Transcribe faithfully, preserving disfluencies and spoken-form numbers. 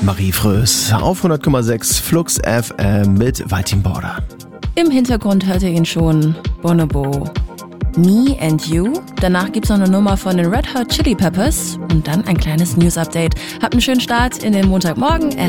Marie Frös auf hundert Komma sechs Flux F M mit Vitim Border. Im Hintergrund hört ihr ihn schon, Bonobo. Me and You. Danach gibt's noch eine Nummer von den Red Hot Chili Peppers und dann ein kleines News-Update. Habt einen schönen Start in den Montagmorgen.